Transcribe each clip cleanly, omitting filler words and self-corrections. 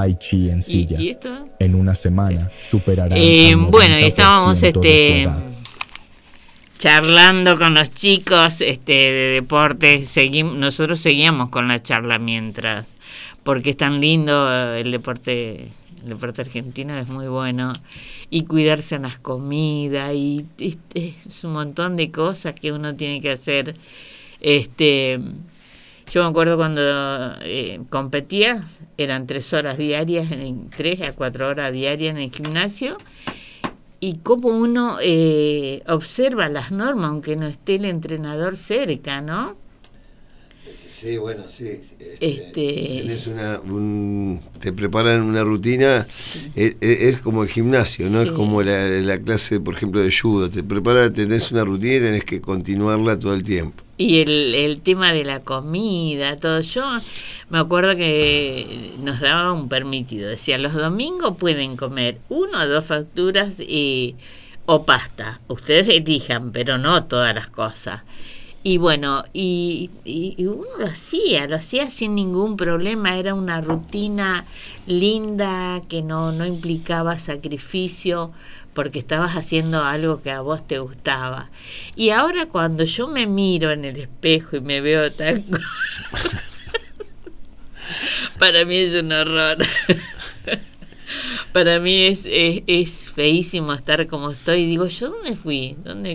Tai Chi en silla. ¿Y esto? En una semana superarán bueno, y estábamos charlando con los chicos de deporte. Nosotros seguíamos con la charla mientras, porque es tan lindo el deporte argentino, es muy bueno, y cuidarse en las comidas, y es un montón de cosas que uno tiene que hacer. Yo me acuerdo cuando competía, eran 3 horas diarias, 3 a 4 horas diarias en el gimnasio, y cómo uno observa las normas, aunque no esté el entrenador cerca, ¿no? Sí, bueno, sí. Tenés te preparan una rutina, sí. Es como el gimnasio, ¿no? Sí. Es como la clase, por ejemplo, de judo. Tenés una rutina y tenés que continuarla todo el tiempo. Y el tema de la comida, todo. Yo me acuerdo que nos daba un permitido. Decía, los domingos pueden comer 1 o 2 facturas o pasta. Ustedes elijan, pero no todas las cosas. Y bueno, y uno lo hacía sin ningún problema. Era una rutina linda que no implicaba sacrificio, porque estabas haciendo algo que a vos te gustaba. Y ahora cuando yo me miro en el espejo y me veo tan... para mí es un horror. Para mí es feísimo estar como estoy. Digo, ¿yo dónde fui?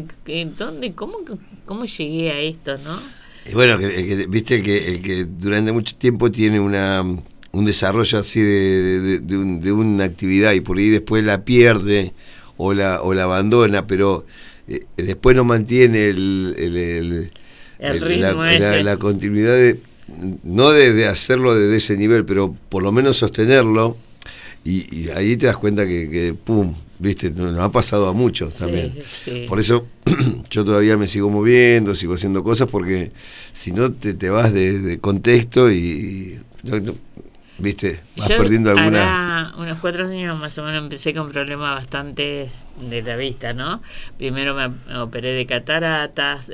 ¿Cómo llegué a esto, no? Y bueno, viste el que durante mucho tiempo tiene un desarrollo así de una actividad y por ahí después la pierde o la abandona, pero después no mantiene el ritmo la continuidad no de hacerlo desde ese nivel, pero por lo menos sostenerlo. Y ahí te das cuenta que pum, viste, nos ha pasado a muchos también. Sí. Por eso yo todavía me sigo moviendo, sigo haciendo cosas, porque si no te vas de contexto y viste, vas perdiendo alguna. Unos 4 años más o menos empecé con problemas bastantes de la vista, ¿no? Primero me operé de cataratas,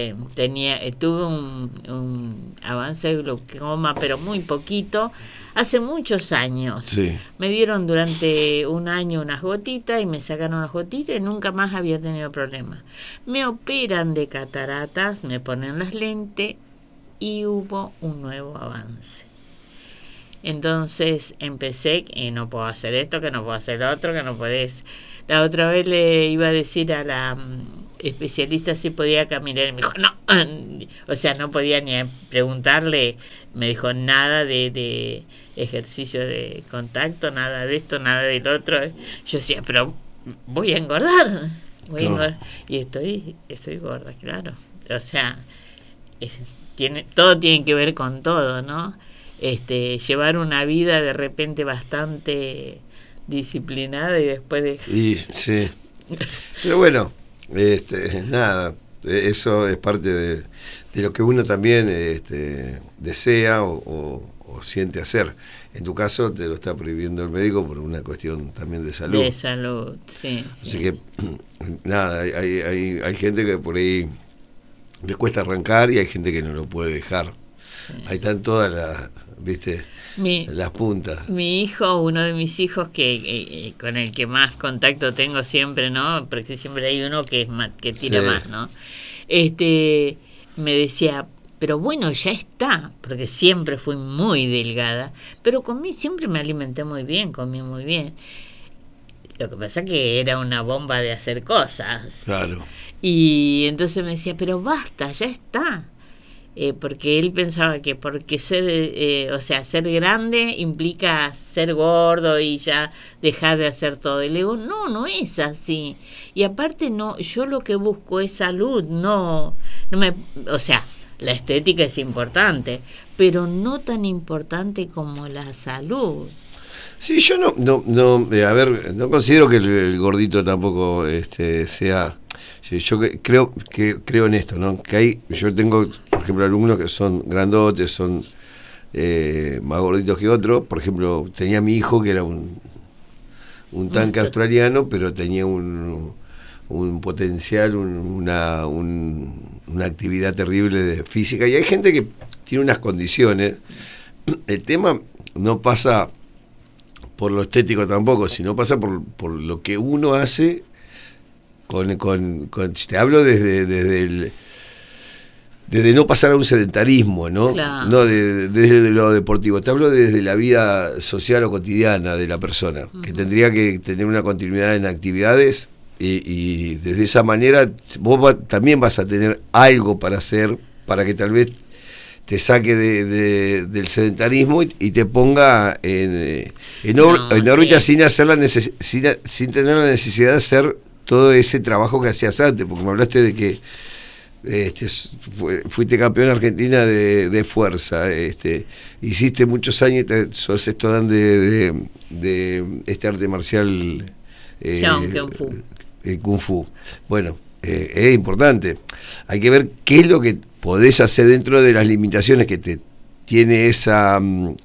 tuve un avance de glaucoma, pero muy poquito. Hace muchos años. Sí. Me dieron durante un año unas gotitas y me sacaron las gotitas y nunca más había tenido problemas. Me operan de cataratas, me ponen las lentes y hubo un nuevo avance. Entonces empecé, que no puedo hacer esto, que no puedo hacer lo otro, que no podés. La otra vez le iba a decir a la especialista si podía caminar y me dijo, no. O sea, no podía ni preguntarle, me dijo nada de ejercicio de contacto, nada de esto, nada del otro. Yo decía, pero voy a engordar. Y estoy gorda, claro. O sea, todo tiene que ver con todo, ¿no? Llevar una vida de repente bastante disciplinada y después de... Sí. Pero bueno, nada, eso es parte de lo que uno también desea o siente hacer. En tu caso te lo está prohibiendo el médico por una cuestión también de salud. De salud, sí. Así que, nada, hay gente que por ahí le cuesta arrancar y hay gente que no lo puede dejar. Sí. Ahí están todas las puntas. Mi hijo, uno de mis hijos que con el que más contacto tengo siempre, ¿no? Porque siempre hay uno que tira sí. más, ¿no? Me decía, pero bueno, ya está, porque siempre fui muy delgada, pero siempre me alimenté muy bien, comí muy bien. Lo que pasa que era una bomba de hacer cosas. Claro. Y entonces me decía, pero basta, ya está. Porque él pensaba que porque ser grande implica ser gordo y ya dejar de hacer todo. Y le digo, no es así. Y aparte yo lo que busco es salud, la estética es importante, pero no tan importante como la salud. Sí, yo no considero que el gordito tampoco sea. Yo creo en esto, ¿no? Yo tengo, por ejemplo, alumnos que son grandotes, son más gorditos que otros. Por ejemplo, tenía mi hijo que era un tanque australiano, pero tenía un potencial, una actividad terrible de física. Y hay gente que tiene unas condiciones. El tema no pasa por lo estético tampoco, sino pasa por lo que uno hace te hablo desde no pasar a un sedentarismo, ¿no? Claro. No desde lo deportivo, te hablo desde la vida social o cotidiana de la persona, que tendría que tener una continuidad en actividades y desde esa manera vos también vas a tener algo para hacer, para que tal vez te saque del sedentarismo y te ponga en órbita sin tener la necesidad de hacer todo ese trabajo que hacías antes, porque me hablaste de que fuiste campeón argentina de fuerza, hiciste muchos años, sos estudiante de este arte marcial Kung Fu. Bueno, es importante. Hay que ver qué es lo que podés hacer dentro de las limitaciones que te tiene esta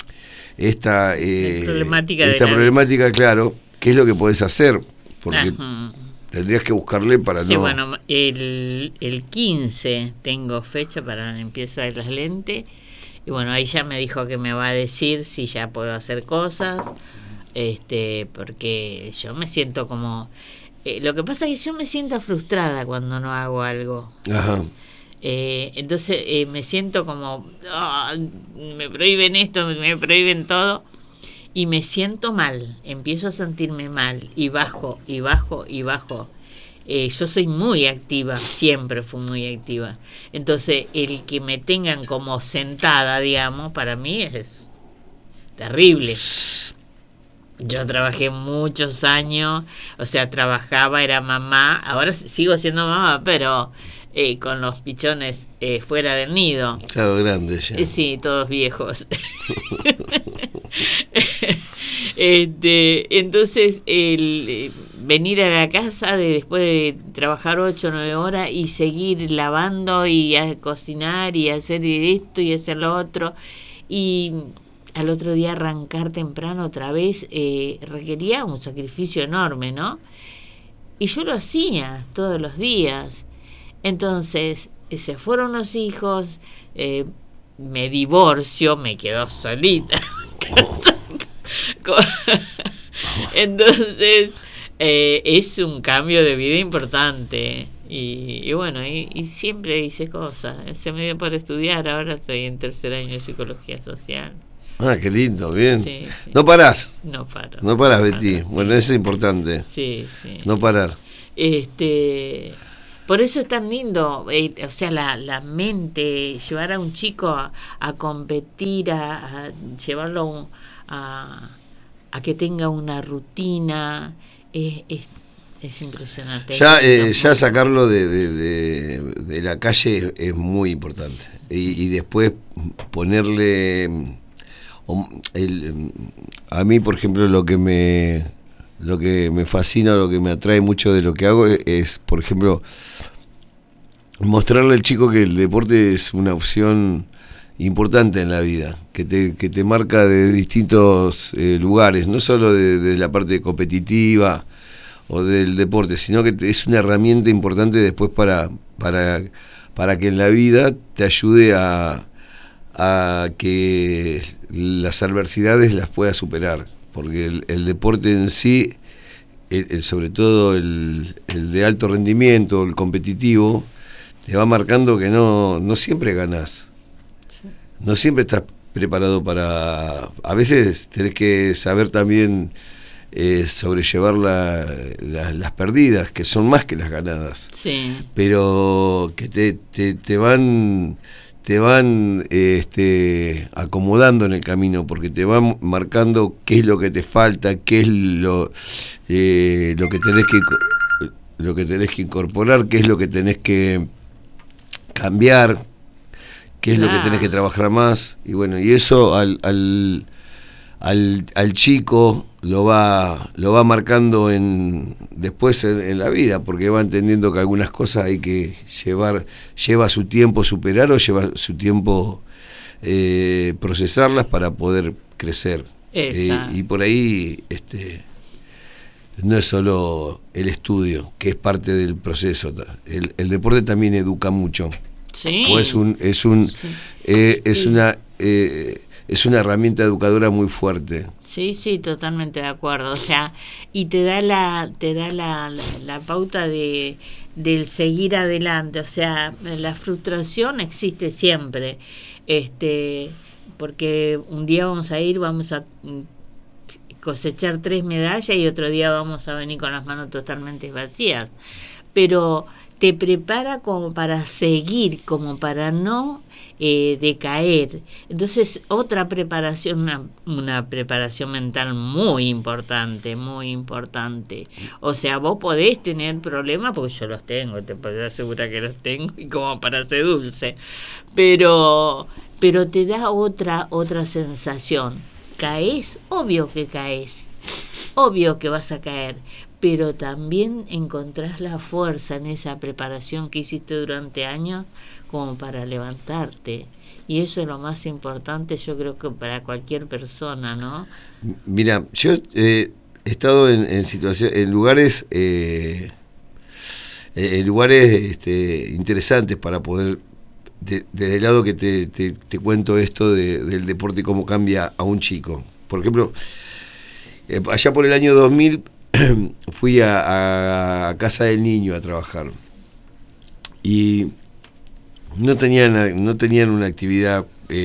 problemática, claro, qué es lo que podés hacer, porque tendrías que buscarle para sí, bueno, el 15 tengo fecha para la limpieza de las lentes, y bueno, ahí ya me dijo que me va a decir si ya puedo hacer cosas, porque yo me siento como... lo que pasa es que yo me siento frustrada cuando no hago algo. Ajá. Entonces me siento como me prohíben esto, me prohíben todo y me siento mal, empiezo a sentirme mal y bajo. Yo soy muy activa, siempre fui muy activa, entonces el que me tengan como sentada, digamos, para mí es terrible. Yo trabajé muchos años, o sea, trabajaba, era mamá, ahora sigo siendo mamá, pero con los pichones fuera del nido. Claro, grandes ya. Sí, todos viejos. Entonces, venir a la casa después de trabajar 8 o 9 horas y seguir lavando y a cocinar y hacer esto y hacer lo otro, y al otro día arrancar temprano otra vez, requería un sacrificio enorme, ¿no? Y yo lo hacía todos los días. Entonces, se fueron los hijos, me divorcio, me quedo solita. Entonces, es un cambio de vida importante. Y bueno, y siempre hice cosas. Se me dio por estudiar, ahora estoy en 3er año de psicología social. Ah, qué lindo, bien. Sí. ¿No parás? No paro. No parás, Betty. Sí. Bueno, eso es importante. Sí. No parar. Por eso es tan lindo, o sea, la mente, llevar a un chico a competir, a llevarlo a que tenga una rutina, es impresionante. Ya sacarlo de la calle es muy importante. Y después ponerle... a mí, por ejemplo, lo que me fascina, lo que me atrae mucho de lo que hago es, por ejemplo, mostrarle al chico que el deporte es una opción importante en la vida, que te marca de distintos lugares, no solo de la parte competitiva o del deporte, sino que es una herramienta importante después para que en la vida te ayude a que las adversidades las puedas superar, porque el deporte en sí, sobre todo el de alto rendimiento, el competitivo, te va marcando que no siempre ganás, no siempre estás preparado para... A veces tenés que saber también sobrellevar las perdidas, que son más que las ganadas, sí, pero que te van acomodando en el camino, porque te van marcando qué es lo que te falta, qué es lo que tenés que incorporar, qué es lo que tenés que cambiar, qué es lo que tenés que trabajar más, y bueno, y eso al chico lo va marcando después en la vida, porque va entendiendo que algunas cosas hay que lleva su tiempo superar, o lleva su tiempo procesarlas para poder crecer. Y por ahí no es solo el estudio, que es parte del proceso. El deporte también educa mucho. sí. O es es una herramienta educadora muy fuerte. Sí, sí, totalmente de acuerdo. O sea, y te da la pauta del seguir adelante. O sea, la frustración existe siempre. Porque un día vamos a cosechar 3 medallas y otro día vamos a venir con las manos totalmente vacías. Pero te prepara como para seguir, como para no decaer. Entonces, otra preparación, una preparación mental muy importante, muy importante. O sea, vos podés tener problemas, porque yo los tengo, te puedo asegurar que los tengo, y como para ser dulce. Pero te da otra sensación. ¿Caes? Obvio que caes. Obvio que vas a caer. Pero también encontrás la fuerza en esa preparación que hiciste durante años como para levantarte. Y eso es lo más importante, yo creo que para cualquier persona, ¿no? Mira, yo he estado en situaciones, en lugares interesantes para poder, desde el lado que te cuento esto del deporte y cómo cambia a un chico. Por ejemplo, allá por el año 2000 fui a Casa del Niño a trabajar y no tenían una actividad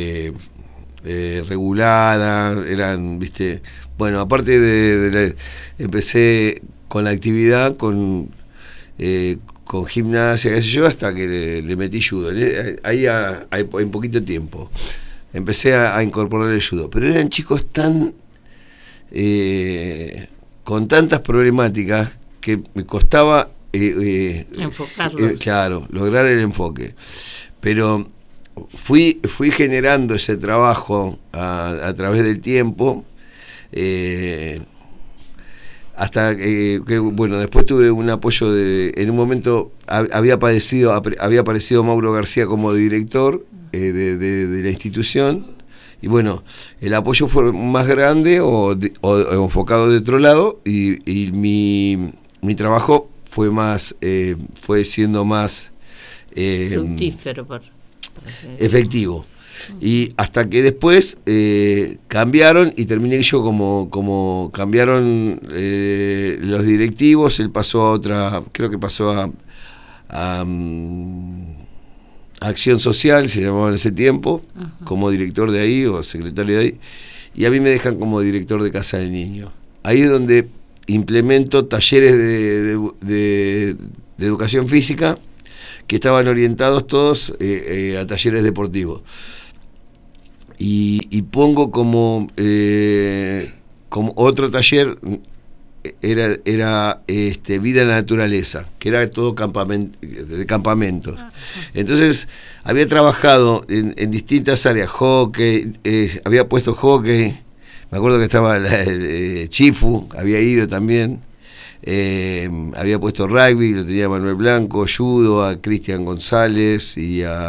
regulada, eran, viste, bueno, aparte empecé con la actividad, con gimnasia, qué sé yo, hasta que le metí judo, ahí en poquito tiempo empecé a incorporar el judo, pero eran chicos con tantas problemáticas que me costaba enfocarlos. Claro, lograr el enfoque. Pero fui generando ese trabajo a través del tiempo, hasta que, bueno, después tuve un apoyo en un momento había aparecido Mauro García como director de la institución. Y bueno, el apoyo fue más grande o enfocado de otro lado y mi trabajo fue siendo más fructífero, efectivo. Y hasta que después cambiaron y terminé yo como cambiaron los directivos, él pasó a otra, creo que pasó a Acción Social, se llamaba en ese tiempo, como director de ahí o secretario de ahí, y a mí me dejan como director de Casa del Niño. Ahí es donde implemento talleres de educación física que estaban orientados todos a talleres deportivos. Y pongo como otro taller era vida en la naturaleza, que era todo de campamentos. Entonces había trabajado en distintas áreas, hockey, había puesto hockey, me acuerdo que estaba el Chifu, había ido también, había puesto rugby, lo tenía Manuel Blanco, judo, a Cristian González y a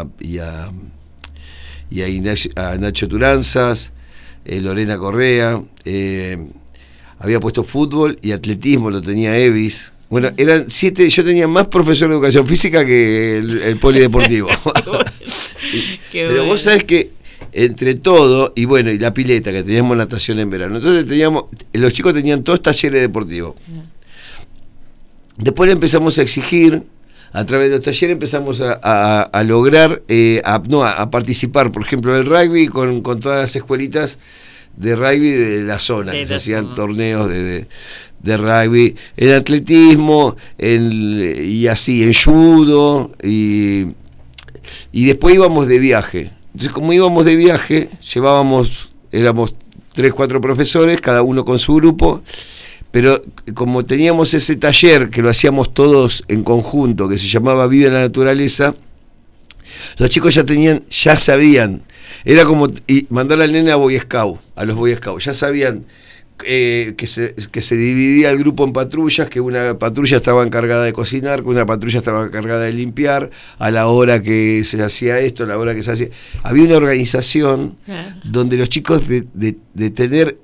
Nacho Turanzas, Lorena Correa, había puesto fútbol y atletismo, lo tenía Evis. Bueno, eran 7, yo tenía más profesor de educación física que el polideportivo. Pero bueno. Vos sabés que entre todo, y bueno, y la pileta, que teníamos natación en verano, entonces los chicos tenían todos talleres deportivos. Después empezamos a exigir, a través de los talleres empezamos a lograr, a participar, por ejemplo, del rugby con todas las escuelitas de rugby de la zona, que se hacían torneos de rugby, en atletismo, y así, en judo, y después íbamos de viaje. Entonces, como íbamos de viaje, éramos 3, 4 profesores, cada uno con su grupo, pero como teníamos ese taller que lo hacíamos todos en conjunto, que se llamaba Vida en la Naturaleza, los chicos ya sabían, era como mandar al nene a los Boy Scouts, ya sabían que se dividía el grupo en patrullas, que una patrulla estaba encargada de cocinar, que una patrulla estaba encargada de limpiar, a la hora que se hacía esto, a la hora que se hacía... Había una organización donde los chicos de tener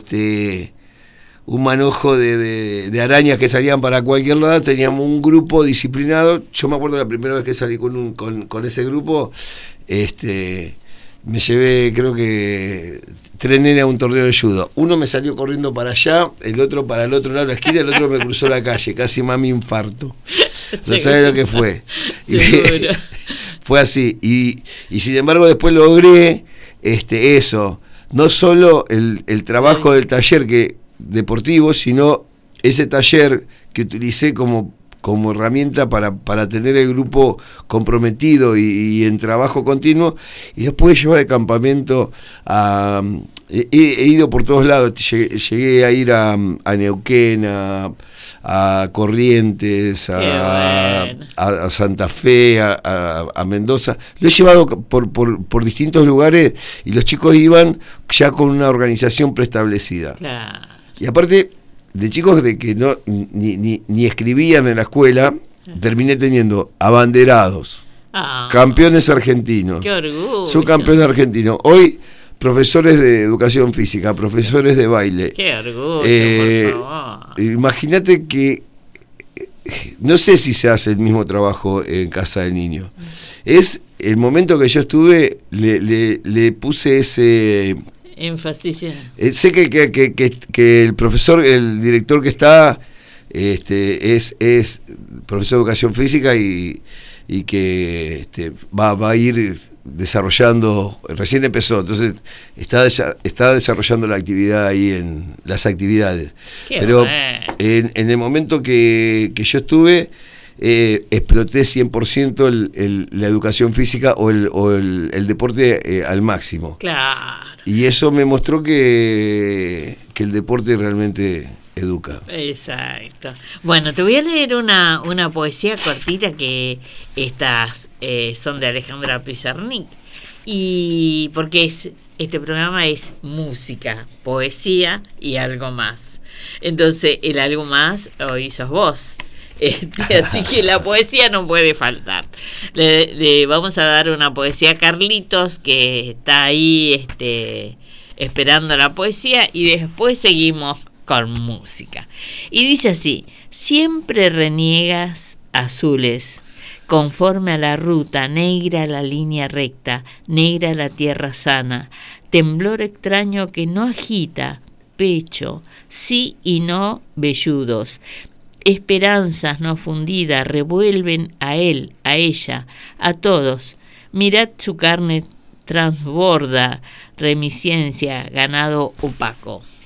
un manojo de arañas que salían para cualquier lado, teníamos un grupo disciplinado. Yo me acuerdo la primera vez que salí con ese grupo, me llevé, creo que 3 nenes a un torneo de judo. Uno me salió corriendo para allá, el otro para el otro lado de la esquina, el otro me cruzó la calle, casi más me infarto. No sabes lo que fue. Seguro. Fue así. Y sin embargo después logré eso. No solo el trabajo del taller deportivo, sino ese taller que utilicé como herramienta para tener el grupo comprometido y en trabajo continuo, y los pude llevar de campamento he ido por todos lados. Llegué a ir a Neuquén, a Corrientes, a Santa Fe, a Mendoza. Lo he llevado por distintos lugares y los chicos iban ya con una organización preestablecida. Claro. Y aparte de chicos de que no ni escribían en la escuela, terminé teniendo abanderados, campeones argentinos, qué orgullo, subcampeones argentinos, hoy profesores de educación física, profesores de baile. Qué orgullo, por favor. Imagínate que no sé si se hace el mismo trabajo en casa del niño. Es el momento que yo estuve, le puse ese énfasis. Sé que el profesor, el director que está, es profesor de educación física y que va a ir desarrollando, recién empezó, entonces está desarrollando la actividad ahí en las actividades. Pero en el momento que yo estuve, exploté 100% la educación física o el deporte al máximo. Claro. Y eso me mostró que el deporte realmente educa. Exacto. Bueno, te voy a leer una poesía cortita que estas son de Alejandra Pizarnik, y porque este programa es música, poesía y algo más. Entonces el algo más hoy sos vos. Así que la poesía no puede faltar. Le vamos a dar una poesía a Carlitos, que está ahí esperando la poesía, y después seguimos con música. Y dice así: siempre reniegas azules, conforme a la ruta, negra la línea recta, negra la tierra sana, temblor extraño que no agita, pecho, sí y no velludos. Esperanzas no fundidas revuelven a él, a ella, a todos. Mirad su carne transborda, reminiscencia, ganado opaco.